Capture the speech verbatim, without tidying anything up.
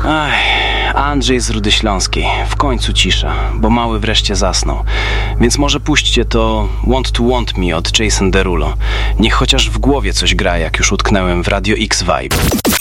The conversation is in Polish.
Ach, Andrzej z Rudy Śląskiej. W końcu cisza, bo mały wreszcie zasnął. Więc może puśćcie to Want to Want Me od Jason Derulo. Niech chociaż w głowie coś gra, jak już utknęłem w Radio X Vibe.